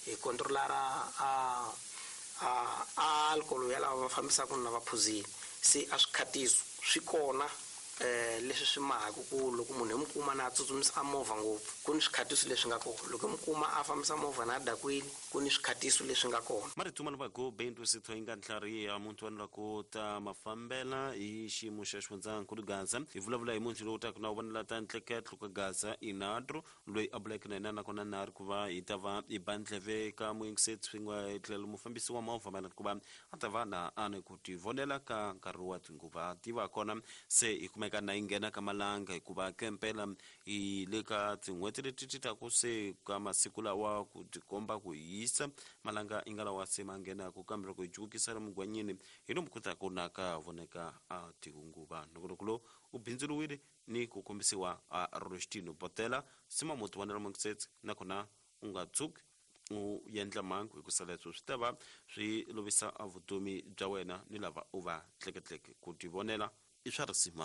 hi controlara alcohol ya lava va fambisaka na vaphuzini se a swikhatiso swi kona leswi swi mahaka ku loko munhu hi mukuma na tsutsumisa movha ngopfu ku ni swikhatiso leswi nga kona loko mukuma a fambisa movha na dakwini ku ni swikhatiso leswi nga kona mari tumana va go bento sitho inga ntlhariha munhu wanela ku ta mafambela hi xiyimo xa xifundzankulu Gaza hi vulavula hi munhu lowu taku na vonela ta ntleketlo ka Gaza inadro loyi a buleke na yena nakona na ri ku va hi ta va hi bandleve ka muingisetsi swin'we hi tlhelo mufambisi wa movha mana ku va a ta va na ane ku ti vonela ka nkarhi wa tinguva ti va kona se hi kumeka na ingena ka malanga hikuva kempela hi le ka tin'hweti leti ti taku se ka masiku lawa ku tikomba ku hisa malanga ingalawa se manghenaka kambe loko hi jukisa la mugwanyini hi lomu ku taku na ka voneka a tinguva nokolokulo u bindzuluwile ni ku kombisiwa a Rostino Botela sima muti wanela mungisetsi nakona u nga tsuki u yendla mangu hi ku saletswo swi ta va swi lovisa a vutomi bya wena ni lava u va tleketleke ku ti vonela i swa risima.